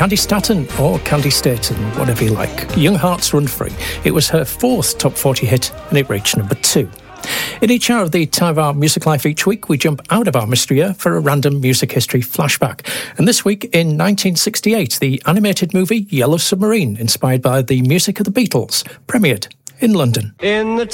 Candy Staton, or Candy Staton, whatever you like. Young Hearts Run Free. It was her fourth top 40 hit, and it reached number 2. In each hour of the Time of Our Music Life each week, we jump out of our mystery year for a random music history flashback. And this week, in 1968, the animated movie Yellow Submarine, inspired by the music of the Beatles, premiered in London. In the